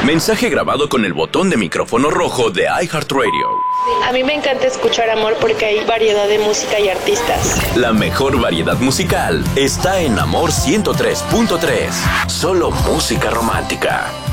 Mensaje grabado con el botón de micrófono rojo de iHeartRadio. A mí me encanta escuchar Amor porque hay variedad de música y artistas. La mejor variedad musical está en Amor 103.3. Solo música romántica.